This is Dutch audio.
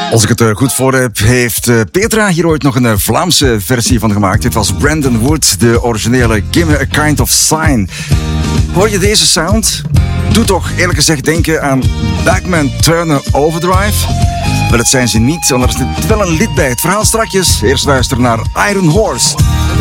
Als ik het goed voor heb, heeft Petra hier ooit nog een Vlaamse versie van gemaakt. Dit was Brandon Wood, de originele Give Me a Kind of Sign. Hoor je deze sound? Doe toch eerlijk gezegd denken aan Bachman Turner Overdrive. Maar dat zijn ze niet, want er is wel een lied bij. Het verhaal strakjes. Eerst luisteren naar Iron Horse.